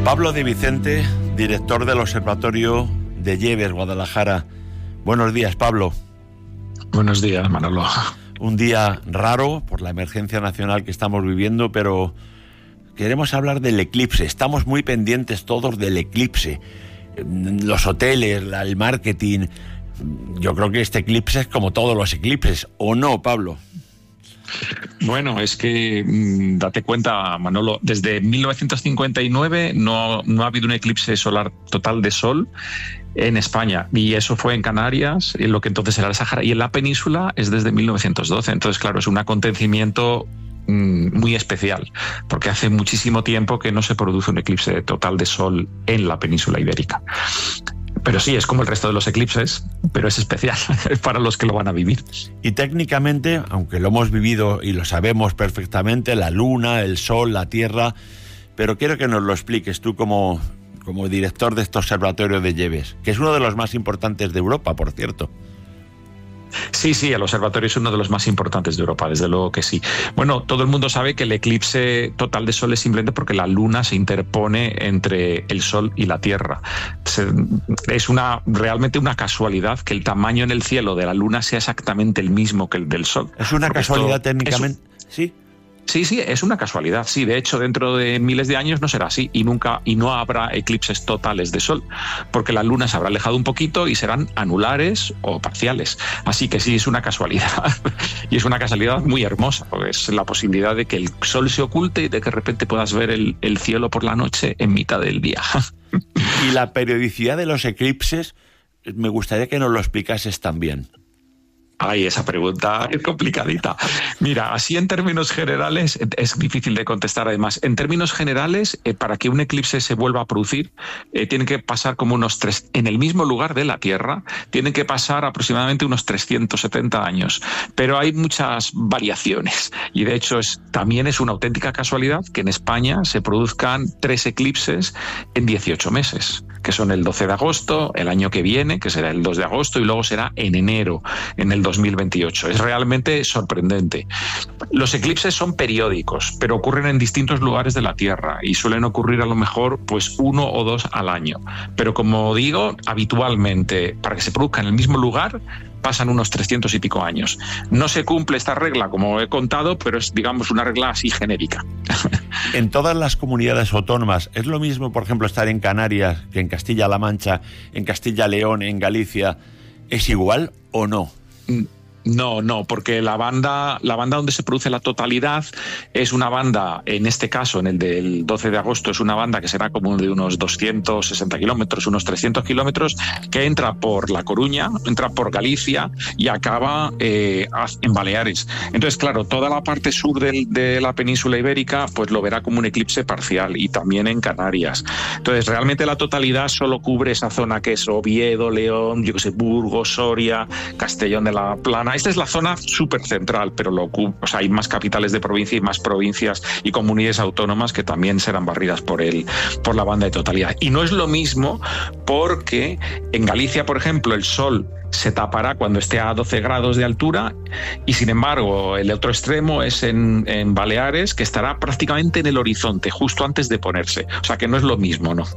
Pablo de Vicente, director del Observatorio de Lleves, Guadalajara. Buenos días, Pablo. Buenos días, Manolo. Un día raro por la emergencia nacional que estamos viviendo, pero queremos hablar del eclipse. Estamos muy pendientes todos del eclipse. Los hoteles, el marketing. Yo creo que este eclipse es como todos los eclipses, ¿o no, Pablo? Bueno, es que date cuenta, Manolo, desde 1959 no ha habido un eclipse solar total de sol en España, y eso fue en Canarias, en lo que entonces era el Sáhara, y en la península es desde 1912. Entonces, claro, es un acontecimiento muy especial, porque hace muchísimo tiempo que no se produce un eclipse total de sol en la península ibérica. Pero sí, es como el resto de los eclipses, pero es especial para los que lo van a vivir. Y técnicamente, aunque lo hemos vivido y lo sabemos perfectamente, la luna, el sol, la tierra, pero quiero que nos lo expliques tú como director de este observatorio de Lleves, que es uno de los más importantes de Europa, por cierto. Sí, el observatorio es uno de los más importantes de Europa, desde luego que sí. Bueno, todo el mundo sabe que el eclipse total de sol es simplemente porque la luna se interpone entre el sol y la tierra. Es realmente una casualidad que el tamaño en el cielo de la luna sea exactamente el mismo que el del sol. ¿Es una casualidad técnicamente? Sí. Sí, es una casualidad. Sí, de hecho, dentro de miles de años no será así y no habrá eclipses totales de sol, porque la luna se habrá alejado un poquito y serán anulares o parciales. Así que sí, es una casualidad. Y es una casualidad muy hermosa, porque es la posibilidad de que el sol se oculte y de que de repente puedas ver el cielo por la noche en mitad del día. Y la periodicidad de los eclipses, me gustaría que nos lo explicases también. Ay, esa pregunta es complicadita. Mira, así en términos generales es difícil de contestar. Además, en términos generales, para que un eclipse se vuelva a producir, tiene que pasar como en el mismo lugar de la Tierra, tienen que pasar aproximadamente unos 370 años. Pero hay muchas variaciones y de hecho también es una auténtica casualidad que en España se produzcan 3 eclipses en 18 meses, que son el 12 de agosto, el año que viene, que será el 2 de agosto, y luego será en enero, en el 2028. Es realmente sorprendente. Los eclipses son periódicos, pero ocurren en distintos lugares de la Tierra y suelen ocurrir a lo mejor 1 o 2 al año. Pero como digo, habitualmente, para que se produzca en el mismo lugar, pasan unos 300 y pico años. No se cumple esta regla, como he contado, pero es, digamos, una regla así genérica. En todas las comunidades autónomas, ¿es lo mismo, por ejemplo, estar en Canarias que en Castilla-La Mancha, en Castilla-León, en Galicia? ¿Es igual o no? No, porque la banda donde se produce la totalidad es una banda, en este caso, en el del 12 de agosto, es una banda que será como de unos 260 kilómetros, unos 300 kilómetros, que entra por La Coruña, entra por Galicia y acaba en Baleares. Entonces, claro, toda la parte sur de la península ibérica pues lo verá como un eclipse parcial, y también en Canarias. Entonces, realmente la totalidad solo cubre esa zona que es Oviedo, León, Burgos, Soria, Castellón de la Plana. Esta es la zona súper central, pero hay más capitales de provincia y más provincias y comunidades autónomas que también serán barridas por la banda de totalidad. Y no es lo mismo porque en Galicia, por ejemplo, el sol se tapará cuando esté a 12 grados de altura, y sin embargo el otro extremo es en Baleares, que estará prácticamente en el horizonte, justo antes de ponerse. O sea que no es lo mismo, ¿no?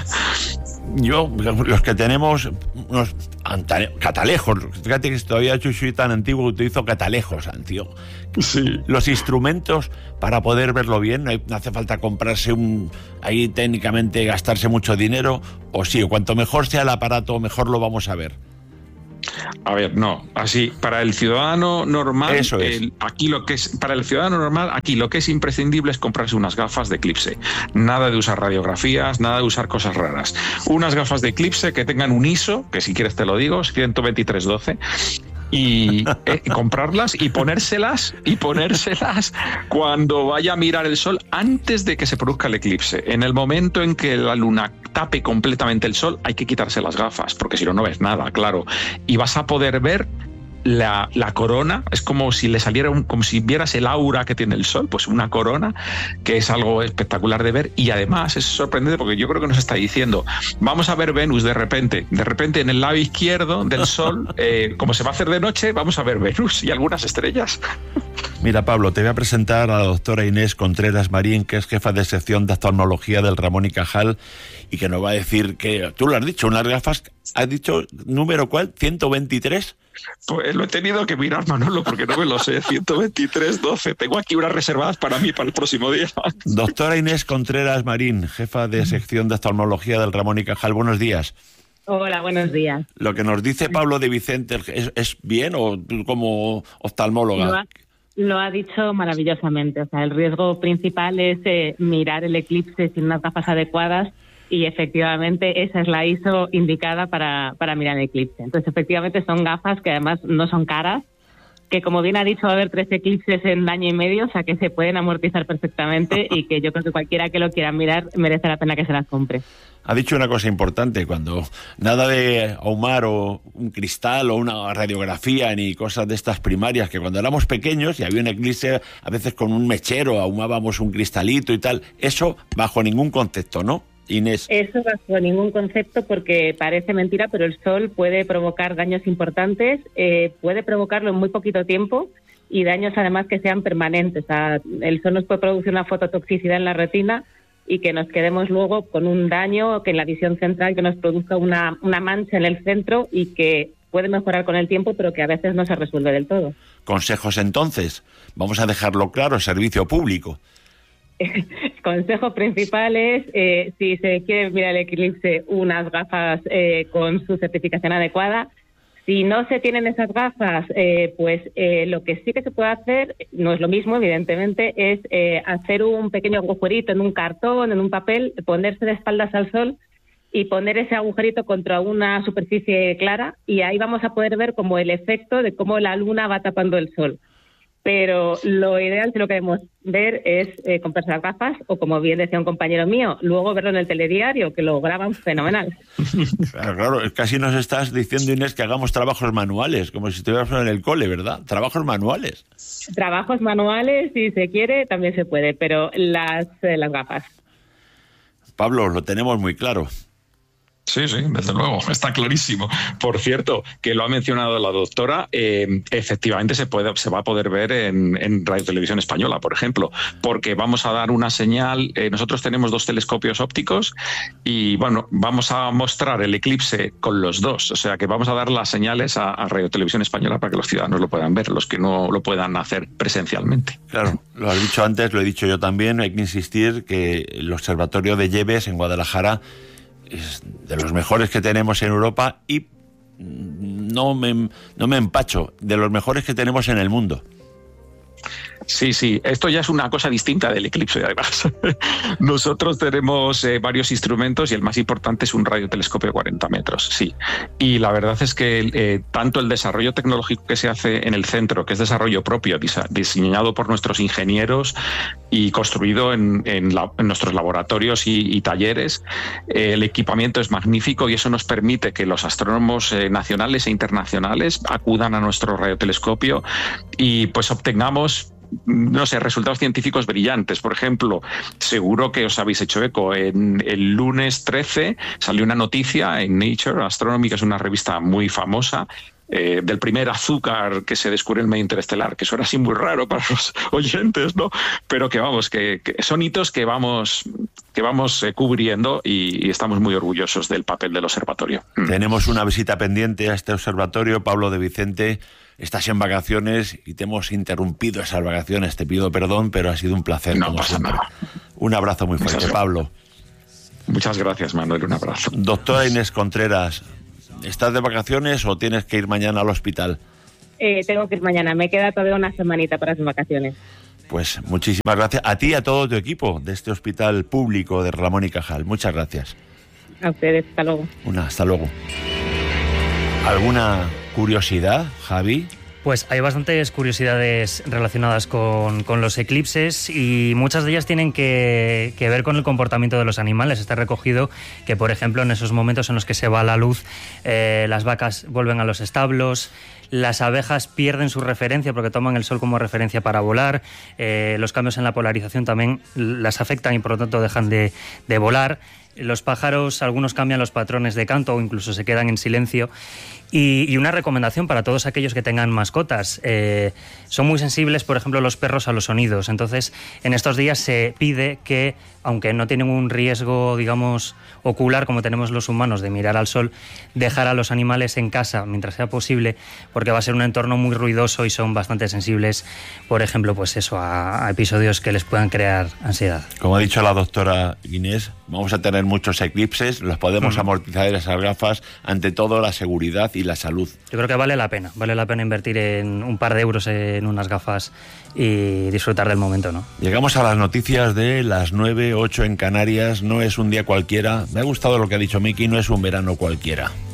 Los que tenemos unos catalejos, fíjate que todavía yo soy tan antiguo que utilizo catalejos, tío. Sí. Los instrumentos para poder verlo bien, no hace falta comprarse ahí técnicamente gastarse mucho dinero, o sí, o cuanto mejor sea el aparato, mejor lo vamos a ver. A ver, no, así, para el ciudadano normal, eso es. Para el ciudadano normal, aquí lo que es imprescindible es comprarse unas gafas de eclipse. Nada de usar radiografías, nada de usar cosas raras. Unas gafas de eclipse que tengan un ISO, que si quieres te lo digo, 12312, y comprarlas y ponérselas cuando vaya a mirar el sol antes de que se produzca el eclipse. En el momento en que la luna tape completamente el sol, hay que quitarse las gafas, porque si no ves nada, claro. Y vas a poder ver la corona, es como si le saliera como si vieras el aura que tiene el sol, pues una corona, que es algo espectacular de ver. Y además es sorprendente porque yo creo que nos está diciendo, vamos a ver Venus de repente en el lado izquierdo del sol, como se va a hacer de noche, vamos a ver Venus y algunas estrellas. Mira, Pablo, te voy a presentar a la doctora Inés Contreras Marín, que es jefa de sección de oftalmología del Ramón y Cajal, y que nos va a decir que, tú lo has dicho, unas gafas, ¿has dicho número cuál? ¿123? Pues lo he tenido que mirar, Manolo, porque no me lo sé. 123, 12. Tengo aquí unas reservadas para mí para el próximo día. Doctora Inés Contreras Marín, jefa de sección de oftalmología del Ramón y Cajal, buenos días. Hola, buenos días. Lo que nos dice Pablo de Vicente, ¿es bien o tú como oftalmóloga? Lo ha dicho maravillosamente. O sea, el riesgo principal es mirar el eclipse sin unas gafas adecuadas y efectivamente esa es la ISO indicada para mirar el eclipse. Entonces, efectivamente son gafas que además no son caras, que como bien ha dicho va a haber 3 eclipses en año y medio, o sea que se pueden amortizar perfectamente y que yo creo que cualquiera que lo quiera mirar merece la pena que se las compre. Ha dicho una cosa importante, cuando nada de ahumar o un cristal o una radiografía ni cosas de estas primarias, que cuando éramos pequeños y había un eclipse, a veces con un mechero ahumábamos un cristalito y tal, eso bajo ningún concepto, ¿no, Inés? Eso bajo ningún concepto, porque parece mentira, pero el sol puede provocar daños importantes, puede provocarlo en muy poquito tiempo y daños además que sean permanentes. O sea, el sol nos puede producir una fototoxicidad en la retina y que nos quedemos luego con un daño que en la visión central, que nos produzca una mancha en el centro y que puede mejorar con el tiempo, pero que a veces no se resuelve del todo. Consejos entonces, vamos a dejarlo claro, servicio público. Consejos principales, si se quiere mirar el eclipse, unas gafas con su certificación adecuada. Si no se tienen esas gafas, lo que sí que se puede hacer, no es lo mismo, evidentemente, es hacer un pequeño agujerito en un cartón, en un papel, ponerse de espaldas al sol y poner ese agujerito contra una superficie clara, y ahí vamos a poder ver como el efecto de cómo la luna va tapando el sol. Pero lo ideal, si lo queremos ver, es comprarse las gafas o, como bien decía un compañero mío, luego verlo en el telediario, que lo graban fenomenal. Claro, casi nos estás diciendo, Inés, que hagamos trabajos manuales, como si estuviéramos en el cole, ¿verdad? Trabajos manuales. Trabajos manuales, si se quiere, también se puede, pero las gafas. Pablo, lo tenemos muy claro. Sí, desde luego, está clarísimo. Por cierto, que lo ha mencionado la doctora, efectivamente se va a poder ver en Radio Televisión Española, por ejemplo, porque vamos a dar una señal. Nosotros tenemos 2 telescopios ópticos y, bueno, vamos a mostrar el eclipse con los 2, o sea que vamos a dar las señales a Radio Televisión Española para que los ciudadanos lo puedan ver, los que no lo puedan hacer presencialmente. Claro, lo has dicho antes, lo he dicho yo también, hay que insistir que el Observatorio de Lleves en Guadalajara es de los mejores que tenemos en Europa y no me empacho, de los mejores que tenemos en el mundo. Sí, esto ya es una cosa distinta del eclipse, además. Nosotros tenemos varios instrumentos y el más importante es un radiotelescopio de 40 metros, sí. Y la verdad es que tanto el desarrollo tecnológico que se hace en el centro, que es desarrollo propio, diseñado por nuestros ingenieros y construido en nuestros laboratorios y talleres, el equipamiento es magnífico y eso nos permite que los astrónomos nacionales e internacionales acudan a nuestro radiotelescopio y pues obtengamos, no sé, resultados científicos brillantes. Por ejemplo, seguro que os habéis hecho eco, el lunes 13 salió una noticia en Nature Astronomy, que es una revista muy famosa, del primer azúcar que se descubrió en el medio interestelar, que suena así muy raro para los oyentes, ¿no? Pero que vamos, que son hitos que vamos cubriendo y estamos muy orgullosos del papel del observatorio. Tenemos una visita pendiente a este observatorio. Pablo de Vicente, estás en vacaciones y te hemos interrumpido esas vacaciones, te pido perdón, pero ha sido un placer. No pasa nada. Un abrazo muy fuerte, Pablo. Muchas gracias, Manuel, un abrazo. Doctora Inés Contreras, ¿estás de vacaciones o tienes que ir mañana al hospital? Tengo que ir mañana, me queda todavía una semanita para las vacaciones. Pues muchísimas gracias a ti y a todo tu equipo de este hospital público de Ramón y Cajal. Muchas gracias. A ustedes, hasta luego. Hasta luego. ¿Alguna curiosidad, Javi? Pues hay bastantes curiosidades relacionadas con los eclipses y muchas de ellas tienen que ver con el comportamiento de los animales. Está recogido que, por ejemplo, en esos momentos en los que se va la luz, las vacas vuelven a los establos, las abejas pierden su referencia porque toman el sol como referencia para volar, los cambios en la polarización también las afectan y por lo tanto dejan de volar. Los pájaros, algunos cambian los patrones de canto o incluso se quedan en silencio. Y una recomendación para todos aquellos que tengan mascotas. Son muy sensibles, por ejemplo, los perros a los sonidos. Entonces, en estos días se pide que, aunque no tienen un riesgo, digamos, ocular como tenemos los humanos de mirar al sol, dejar a los animales en casa mientras sea posible, porque va a ser un entorno muy ruidoso y son bastante sensibles, por ejemplo, pues eso, a episodios que les puedan crear ansiedad. Como ha dicho la doctora Inés, vamos a tener muchos eclipses, los podemos amortizar esas gafas, ante todo la seguridad y la salud. Yo creo que vale la pena invertir en un par de euros en unas gafas y disfrutar del momento, ¿no? Llegamos a las noticias de las 9:08 en Canarias. No es un día cualquiera. Me ha gustado lo que ha dicho Miki, no es un verano cualquiera.